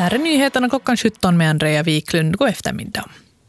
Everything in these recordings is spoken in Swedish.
Här är nyheterna klockan 17 med Andrea Wiklund. God eftermiddag.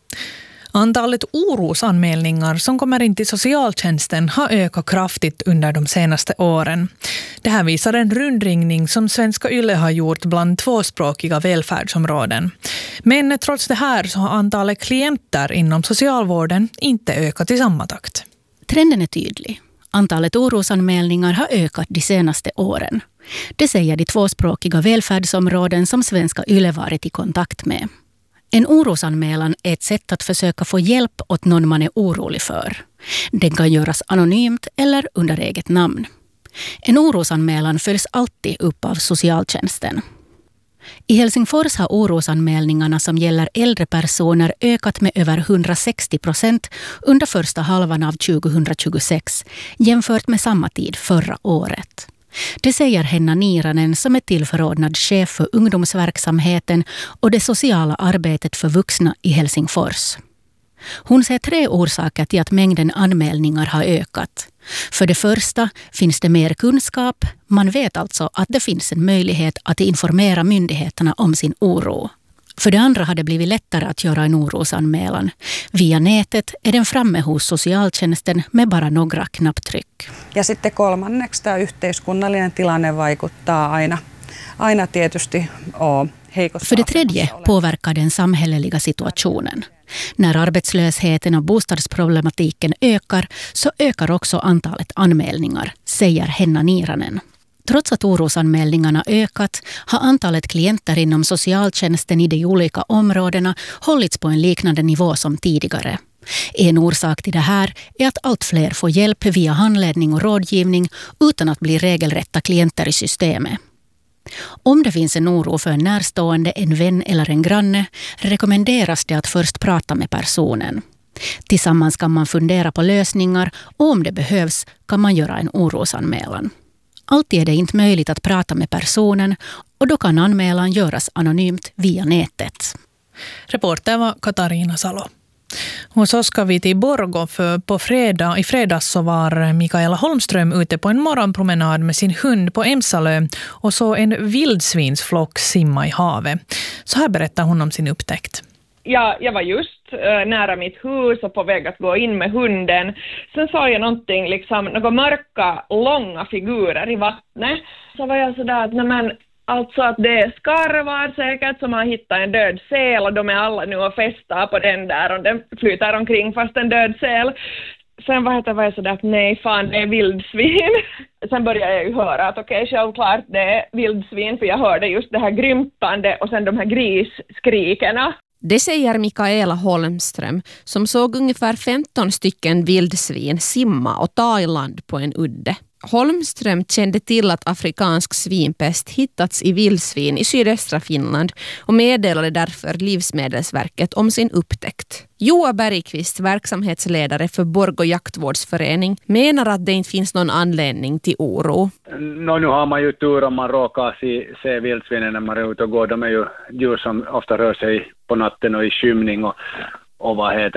Antalet orosanmälningar som kommer in till socialtjänsten har ökat kraftigt under de senaste åren. Det här visar en rundringning som Svenska Yle har gjort bland tvåspråkiga välfärdsområden. Men trots det här så har antalet klienter inom socialvården inte ökat i samma takt. Trenden är tydlig. Antalet orosanmälningar har ökat de senaste åren. Det säger de tvåspråkiga välfärdsområden som Svenska Yle varit i kontakt med. En orosanmälan är ett sätt att försöka få hjälp åt någon man är orolig för. Den kan göras anonymt eller under eget namn. En orosanmälan följs alltid upp av socialtjänsten. I Helsingfors har orosanmälningarna som gäller äldre personer ökat med över 160% under första halvan av 2026 jämfört med samma tid förra året. Det säger Henna Niiranen som är tillförordnad chef för ungdomsverksamheten och det sociala arbetet för vuxna i Helsingfors. Hon ser 3 orsaker till att mängden anmälningar har ökat. För det första finns det mer kunskap. Man vet alltså att det finns en möjlighet att informera myndigheterna om sin oro. För det andra har det blivit lättare att göra en orosanmälan. Via nätet är den framme hos socialtjänsten med bara några knapptryck. Ja sitten kolmanneksi tämä yhteiskunnallinen tilanne vaikuttaa aina tietysti heikossa. För det tredje påverkar den samhälleliga situationen. När arbetslösheten och bostadsproblematiken ökar så ökar också antalet anmälningar, säger Henna Niiranen. Trots att orosanmälningarna ökat har antalet klienter inom socialtjänsten i de olika områdena hållits på en liknande nivå som tidigare. En orsak till det här är att allt fler får hjälp via handledning och rådgivning utan att bli regelrätta klienter i systemet. Om det finns en oro för en närstående, en vän eller en granne rekommenderas det att först prata med personen. Tillsammans kan man fundera på lösningar och om det behövs kan man göra en orosanmälan. Alltid är det inte möjligt att prata med personen och då kan anmälan göras anonymt via nätet. Reporter var Katarina Salo. Och så ska vi till Borgå för i fredags så var Mikaela Holmström ute på en morgonpromenad med sin hund på Emsalö och så en vildsvinsflock simma i havet. Så här berättar hon om sin upptäckt. Ja, jag var just nära mitt hus och på väg att gå in med hunden. Sen såg jag några mörka, långa figurer i vattnet. Så var jag sådär att alltså att det är skarvar säkert som har hittat en död säl och de är alla nu och festar på den där och den flyter omkring fast en död säl. Sen var jag sådär att nej fan det är vildsvin. Sen började jag ju höra att okej, självklart det är vildsvin för jag hörde just det här grymtande och sen de här grisskrikerna. Det säger Mikaela Holmström som såg ungefär 15 stycken vildsvin simma och ta i land på en udde. Holmström kände till att afrikansk svinpest hittats i vildsvin i sydöstra Finland och meddelade därför Livsmedelsverket om sin upptäckt. Joa Bergqvist, verksamhetsledare för Borgå jaktvårdsförening, menar att det inte finns någon anledning till oro. Nu har man ju tur om man råkar se vildsvinen när man är ute och går. De är ju djur som ofta rör sig på natten och i skymning och och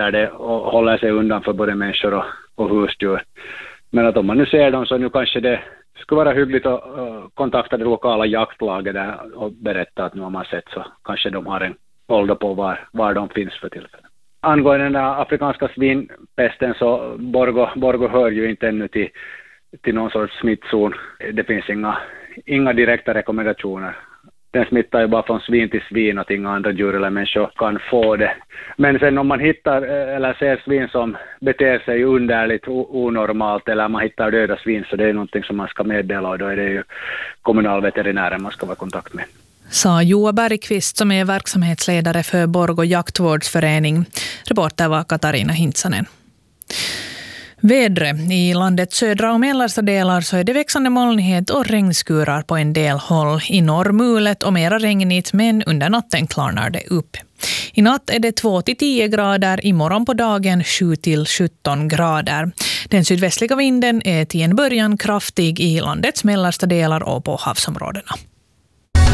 håller sig undan för både människor och husdjur. Men att om man nu ser dem så nu kanske det skulle vara hyggligt att kontakta det lokala jaktlaget där och berätta att nu har man sett så kanske de har en koll på var de finns för tillfället. Angående den afrikanska svinpesten så Borgå hör ju inte ännu till någon sorts smittzon. Det finns inga direkta rekommendationer. Den smittar ju bara från svin till svin att inga andra djur eller människor kan få det. Men sen om man hittar eller ser svin som beter sig underligt onormalt eller man hittar döda svin så det är någonting som man ska meddela och då är det ju kommunalveterinären man ska vara i kontakt med. Sa Joa Bergqvist som är verksamhetsledare för Borgå jaktvårdsförening. Reporter var Katarina Hintsanen. Vädre. I landets södra och mellersta delar så är det växande molnighet och regnskurar på en del håll. I norr mulet och mera regnigt men under natten klarnar det upp. I natt är det 2-10 grader, imorgon på dagen 7-17 grader. Den sydvästliga vinden är till en början kraftig i landets mellersta delar och på havsområdena.